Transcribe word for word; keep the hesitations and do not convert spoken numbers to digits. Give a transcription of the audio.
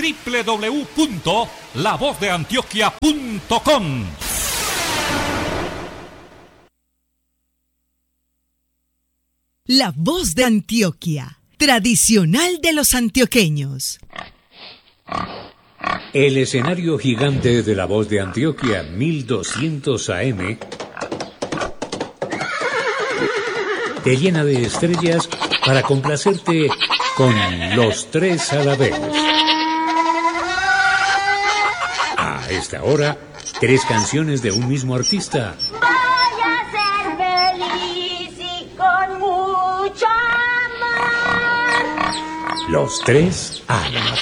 doble u doble u doble u punto la voz de antioquia punto com. La Voz de Antioquia, tradicional de los antioqueños. El escenario gigante de La Voz de Antioquia mil doscientos A M te llena de estrellas para complacerte con Los Tres a la vez. A esta hora, tres canciones de un mismo artista. Voy a ser feliz y con mucho amor. Los Tres a la vez.